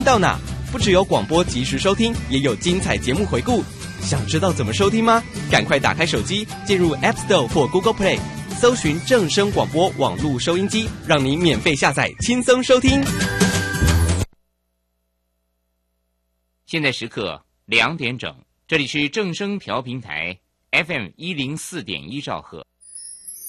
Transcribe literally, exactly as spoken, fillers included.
到哪？不只有广播及时收听，也有精彩节目回顾。想知道怎么收听吗？赶快打开手机，进入 App Store 或 Google Play， 搜寻正声广播网络收音机，让你免费下载，轻松收听。 现在时刻两点整，这里是正声调频台 F M 一零四点一兆赫。